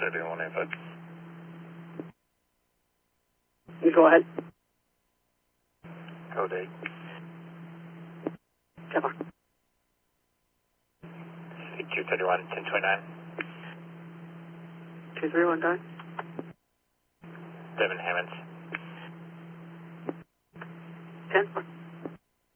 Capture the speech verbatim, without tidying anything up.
City one eight five. You go ahead. Code eight. Cover. C two thirty-one, ten twenty-nine. two three one nine. Devin Hammonds. ten.